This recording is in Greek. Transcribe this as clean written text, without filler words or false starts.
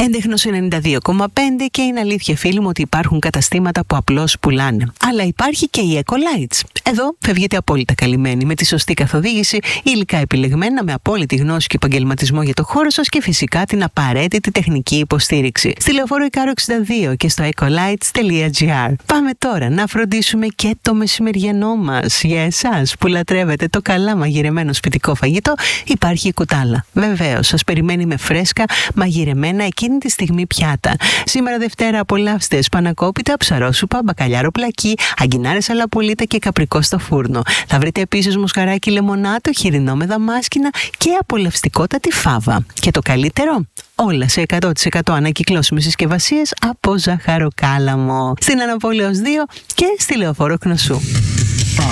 Έντεχνος 92,5 και είναι αλήθεια φίλοι μου ότι υπάρχουν καταστήματα που απλώς πουλάνε. Αλλά υπάρχει και η Ecolights. Εδώ φεύγετε απόλυτα καλυμμένοι με τη σωστή καθοδήγηση, υλικά επιλεγμένα με απόλυτη γνώση και επαγγελματισμό για το χώρο σας και φυσικά την απαραίτητη τεχνική υποστήριξη. Στη Λεωφόρο Ικάρο 62 και στο ecolights.gr. Πάμε τώρα να φροντίσουμε και το μεσημεριανό μας. Για εσάς που λατρεύετε το καλά μαγειρεμένο σπιτικό φαγητό, υπάρχει η Κουτάλα. Βεβαίως, σας περιμένει με φρέσκα, μαγειρεμένα εκείνη τη στιγμή πιάτα. Σήμερα Δευτέρα απολαύστε σπανακόπιτα, ψαρόσουπα, μπακαλιάρο πλακί, αγκινάρες αλαπολίτα και καπρικό στο φούρνο. Θα βρείτε επίσης μοσχαράκι λεμονάτο, χοιρινό με δαμάσκηνα και απολαυστικότατη φάβα. Και το καλύτερο, όλα σε 100% ανακυκλώσιμες συσκευασίες από ζαχαροκάλαμο. Στην Αναπόλεως 2 και στη Λεωφόρο Κνωσού.